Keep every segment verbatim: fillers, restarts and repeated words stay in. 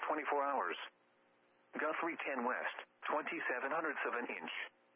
twenty-four hours. Guthrie ten west, twenty-seven hundredths of an inch.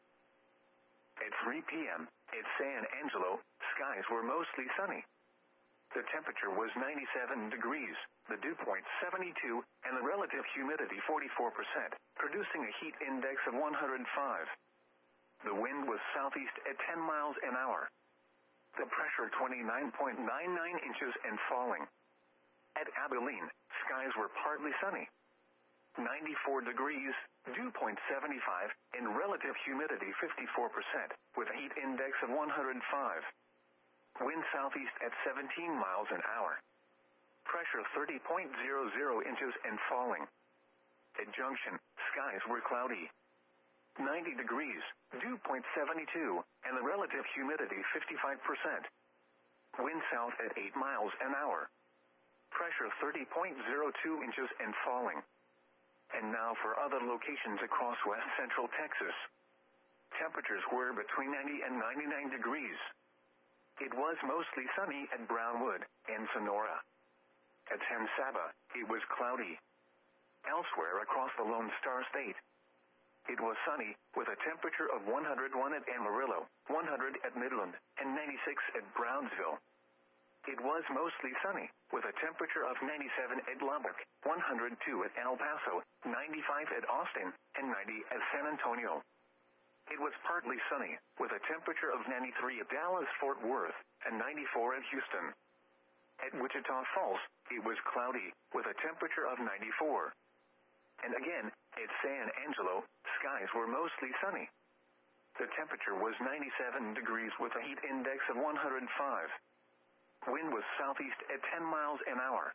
At three p.m., at San Angelo, skies were mostly sunny. The temperature was ninety-seven degrees, the dew point seventy-two, and the relative humidity forty-four percent, producing a heat index of one hundred five. The wind was southeast at ten miles an hour. The pressure twenty-nine point nine nine inches and falling. At Abilene, skies were partly sunny. ninety-four degrees, dew point seventy-five, and relative humidity fifty-four percent, with a heat index of one hundred five. Wind southeast at seventeen miles an hour. Pressure thirty point zero zero inches and falling. At Junction, skies were cloudy. ninety degrees, dew point seventy-two, and the relative humidity fifty-five percent. Wind south at eight miles an hour. Pressure thirty point zero two inches and falling. And now for other locations across west central Texas. Temperatures were between ninety and ninety-nine degrees. It was mostly sunny at Brownwood and Sonora. At San Saba, it was cloudy. Elsewhere across the Lone Star State, it was sunny, with a temperature of one hundred one at Amarillo, one hundred at Midland, and ninety-six at Brownsville. It was mostly sunny, with a temperature of ninety-seven at Lubbock, one hundred two at El Paso, ninety-five at Austin, and ninety at San Antonio. It was partly sunny, with a temperature of ninety-three at Dallas-Fort Worth, and ninety-four at Houston. At Wichita Falls, it was cloudy, with a temperature of ninety-four. And again, at San Angelo, skies were mostly sunny. The temperature was ninety-seven degrees with a heat index of one hundred five. Wind was southeast at ten miles an hour.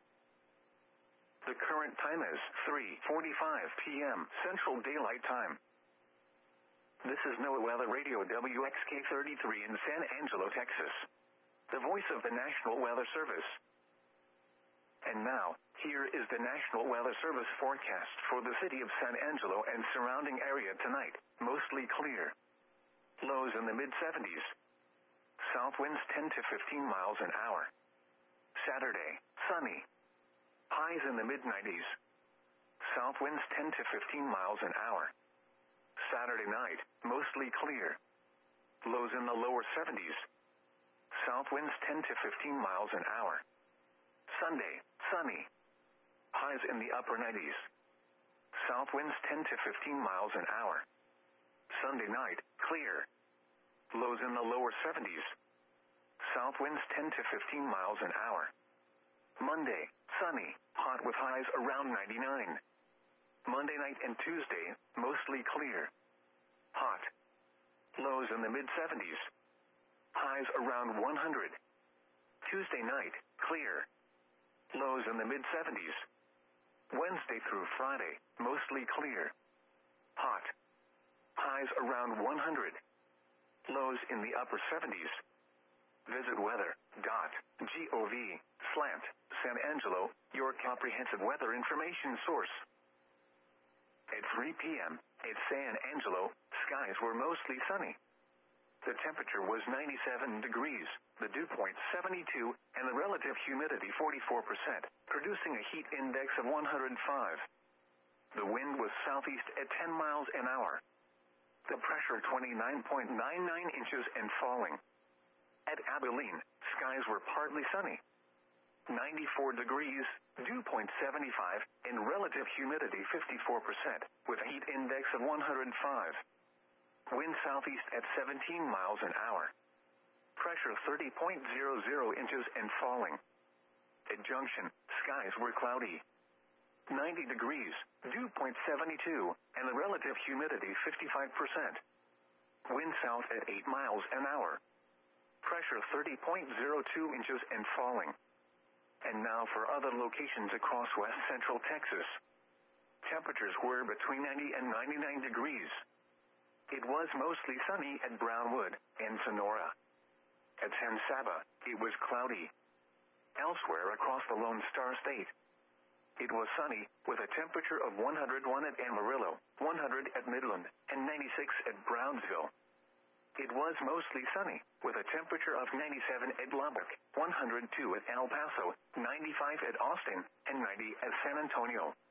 The current time is three forty-five p.m. Central Daylight Time. This is NOAA Weather Radio W X K thirty-three in San Angelo, Texas. The voice of the National Weather Service. And now, here is the National Weather Service forecast for the city of San Angelo and surrounding area tonight. Mostly clear. Lows in the mid seventies. South winds ten to fifteen miles an hour. Saturday, sunny. Highs in the mid nineties. South winds ten to fifteen miles an hour. Saturday night, mostly clear. Lows in the lower seventies. South winds ten to fifteen miles an hour. Sunday, sunny. Highs in the upper nineties. South winds ten to fifteen miles an hour. Sunday night, clear. Lows in the lower seventies. South winds ten to fifteen miles an hour. Monday, sunny, hot with highs around ninety-nine. Monday night and Tuesday, mostly clear. Hot. Lows in the mid seventies. Highs around one hundred. Tuesday night, clear. Lows in the mid seventies. Wednesday through Friday, mostly clear. Hot. Highs around one hundred. Lows in the upper seventies. Visit weather.gov slant San Angelo, your comprehensive weather information source. At three p.m., at San Angelo, skies were mostly sunny. The temperature was ninety-seven degrees, the dew point seventy-two, and the relative humidity forty-four percent, producing a heat index of one hundred five. The wind was southeast at ten miles an hour. The pressure twenty-nine point nine nine inches and falling. At Abilene, skies were partly sunny. ninety-four degrees, dew point seventy-five, and relative humidity fifty-four percent, with a heat index of one hundred five. Wind southeast at seventeen miles an hour. Pressure thirty point zero zero inches and falling. At Junction, skies were cloudy. ninety degrees, dew point seventy-two, and the relative humidity fifty-five percent. Wind south at eight miles an hour. Pressure thirty point zero two inches and falling. And now for other locations across west central Texas. Temperatures were between ninety and ninety-nine degrees. It was mostly sunny at Brownwood and Sonora. At San Saba, it was cloudy. Elsewhere across the Lone Star State, it was sunny, with a temperature of one hundred one at Amarillo, one hundred at Midland, and ninety-six at Brownsville. It was mostly sunny, with a temperature of ninety-seven at Lubbock, one hundred two at El Paso, ninety-five at Austin, and ninety at San Antonio.